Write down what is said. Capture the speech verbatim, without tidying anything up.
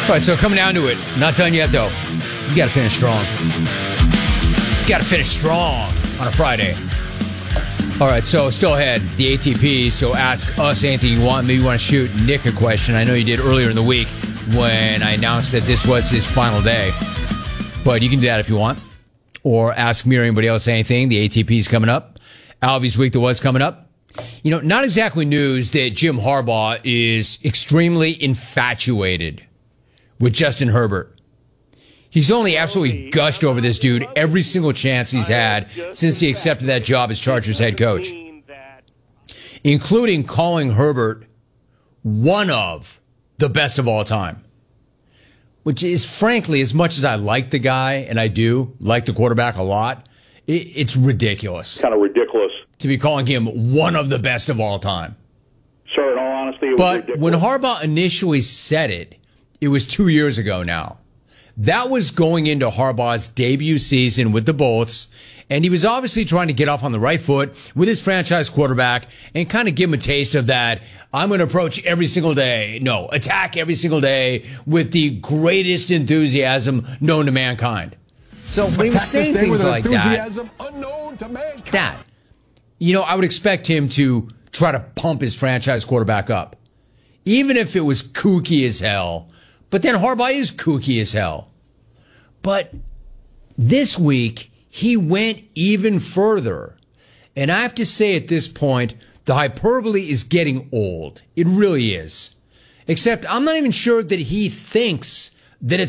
All right, so coming down to it. Not done yet, though. You got to finish strong. You got to finish strong on a Friday. All right, so still ahead, the A T P. So ask us anything you want. Maybe you want to shoot Nick a question. I know you did earlier in the week when I announced that this was his final day. But you can do that if you want. Or ask me or anybody else anything. The A T P is coming up. Alvy's week that was coming up. You know, not exactly news that Jim Harbaugh is extremely infatuated with Justin Herbert. He's only absolutely gushed over this dude every single chance he's had since he accepted that job as Chargers head coach, including calling Herbert one of the best of all time, which is, frankly, as much as I like the guy, and I do like the quarterback a lot, it's ridiculous. Kind of ridiculous. To be calling him one of the best of all time. Sir, in all honesty, it was But ridiculous. when Harbaugh initially said it, it was two years ago now. That was going into Harbaugh's debut season with the Bolts, and he was obviously trying to get off on the right foot with his franchise quarterback and kind of give him a taste of that, I'm going to approach every single day, no, attack every single day with the greatest enthusiasm known to mankind. So when he was saying things like that, that, you know, I would expect him to try to pump his franchise quarterback up, even if it was kooky as hell. But then Harbaugh is kooky as hell. But this week, he went even further. And I have to say at this point, the hyperbole is getting old. It really is. Except I'm not even sure that he thinks that it's